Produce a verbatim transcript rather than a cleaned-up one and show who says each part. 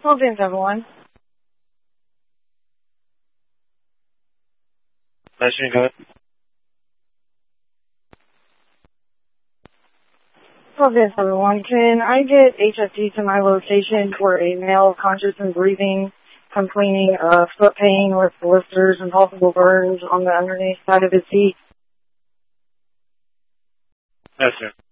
Speaker 1: Philippines, everyone.
Speaker 2: Nice to meet you.
Speaker 1: Philippines, everyone. Can I get H S D to my location for a male conscious and breathing, complaining of foot pain with blisters and possible burns on the underneath side of his feet?
Speaker 2: Yes, sir.